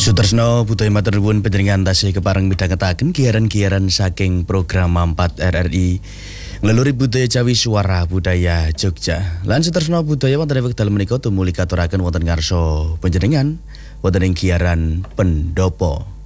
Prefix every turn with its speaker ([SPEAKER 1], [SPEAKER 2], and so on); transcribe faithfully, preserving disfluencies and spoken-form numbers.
[SPEAKER 1] Sutresno budaya matur nuwun panjenengan tasih kepareng midhangetaken giaran-giaran saking program empat R R I ngleluri budaya Jawi Suara Budaya Jogja. Lan sutresno budaya wonten wekdal menika tumuli katuraken wonten ngarsa panjenengan wonten ing giaran Pendopo.